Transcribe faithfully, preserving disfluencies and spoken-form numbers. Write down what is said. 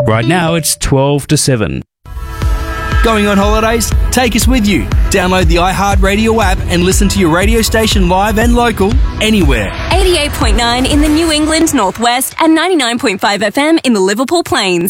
Right now it's twelve to seven. Going on holidays? Take us with you. Download the iHeartRadio app and listen to your radio station live and local anywhere. eighty-eight point nine in the New England Northwest and ninety-nine point five F M in the Liverpool Plains.